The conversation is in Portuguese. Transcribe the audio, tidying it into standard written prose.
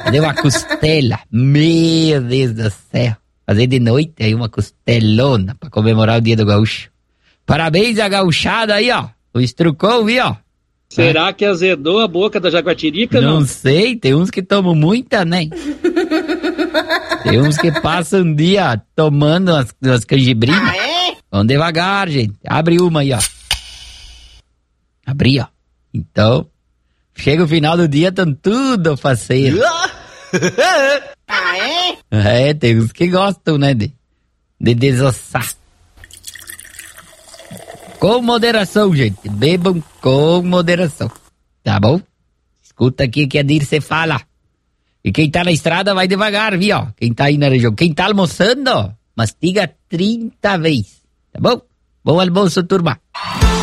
Fazer uma costela. Meu Deus do céu. Fazer de noite aí uma costelona pra comemorar o dia do gaúcho. Parabéns à gauchada aí, ó. O estrucou, viu, ó. Será que azedou a boca da jaguatirica, não? Não sei, tem uns que tomam muita, né? Tem uns que passam um dia tomando umas canjibrinas. Vamos devagar, gente. Abre uma aí, ó. Abri, ó. Então, chega o final do dia, tão tudo faceiro. Tem uns que gostam, né, de desossar. Com moderação, gente. Bebam com moderação. Tá bom? Escuta aqui o que a Dirce fala. E quem tá na estrada vai devagar, viu? Quem tá aí na região. Quem tá almoçando, mastiga 30 vezes. Tá bom? Bom almoço, turma.